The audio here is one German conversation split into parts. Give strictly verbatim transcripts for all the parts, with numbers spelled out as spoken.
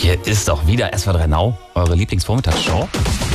Hier ist auch wieder S W R drei Now, eure Lieblingsvormittagsshow.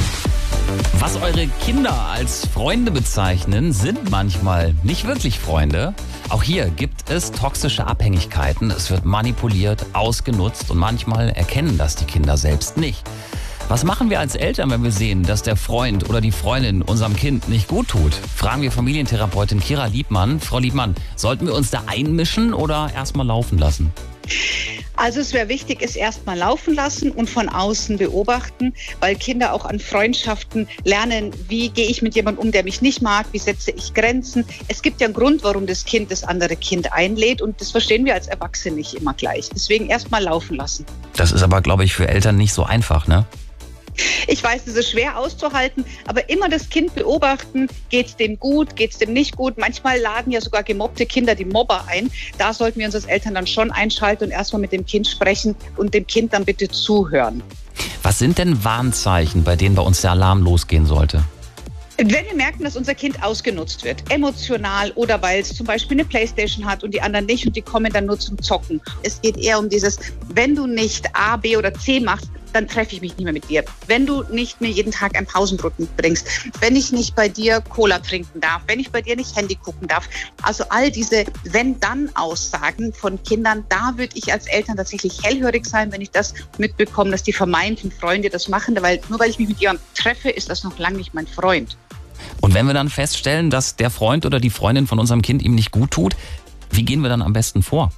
Was eure Kinder als Freunde bezeichnen, sind manchmal nicht wirklich Freunde. Auch hier gibt es toxische Abhängigkeiten. Es wird manipuliert, ausgenutzt und manchmal erkennen das die Kinder selbst nicht. Was machen wir als Eltern, wenn wir sehen, dass der Freund oder die Freundin unserem Kind nicht gut tut? Fragen wir Familientherapeutin Kira Liebmann. Frau Liebmann, sollten wir uns da einmischen oder erstmal laufen lassen? Also es wäre wichtig, es erstmal laufen lassen und von außen beobachten, weil Kinder auch an Freundschaften lernen, wie gehe ich mit jemandem um, der mich nicht mag, wie setze ich Grenzen. Es gibt ja einen Grund, warum das Kind das andere Kind einlädt und das verstehen wir als Erwachsene nicht immer gleich. Deswegen erstmal laufen lassen. Das ist aber, glaube ich, für Eltern nicht so einfach, ne? Ich weiß, es ist schwer auszuhalten, aber immer das Kind beobachten, geht es dem gut, geht es dem nicht gut. Manchmal laden ja sogar gemobbte Kinder die Mobber ein. Da sollten wir uns als Eltern dann schon einschalten und erstmal mit dem Kind sprechen und dem Kind dann bitte zuhören. Was sind denn Warnzeichen, bei denen bei uns der Alarm losgehen sollte? Wenn wir merken, dass unser Kind ausgenutzt wird, emotional oder weil es zum Beispiel eine Playstation hat und die anderen nicht und die kommen dann nur zum Zocken. Es geht eher um dieses, wenn du nicht A, B oder C machst, dann treffe ich mich nicht mehr mit dir. Wenn du nicht mir jeden Tag ein Pausenbrot mitbringst, wenn ich nicht bei dir Cola trinken darf, wenn ich bei dir nicht Handy gucken darf. Also all diese Wenn-Dann-Aussagen von Kindern, da würde ich als Eltern tatsächlich hellhörig sein, wenn ich das mitbekomme, dass die vermeintlichen Freunde das machen. Weil nur weil ich mich mit jemandem treffe, ist das noch lange nicht mein Freund. Und wenn wir dann feststellen, dass der Freund oder die Freundin von unserem Kind ihm nicht gut tut, wie gehen wir dann am besten vor?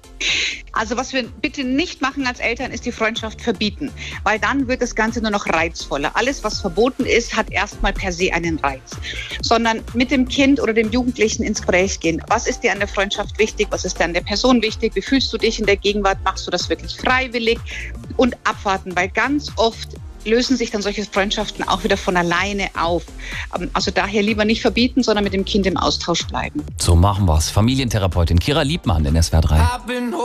Also was wir bitte nicht machen als Eltern, ist die Freundschaft verbieten, weil dann wird das Ganze nur noch reizvoller. Alles, was verboten ist, hat erstmal per se einen Reiz. Sondern mit dem Kind oder dem Jugendlichen ins Gespräch gehen. Was ist dir an der Freundschaft wichtig? Was ist dir an der Person wichtig? Wie fühlst du dich in der Gegenwart? Machst du das wirklich freiwillig? Und abwarten, weil ganz oft lösen sich dann solche Freundschaften auch wieder von alleine auf. Also daher lieber nicht verbieten, sondern mit dem Kind im Austausch bleiben. So machen wir's. Familientherapeutin Kira Liebmann in S W R drei.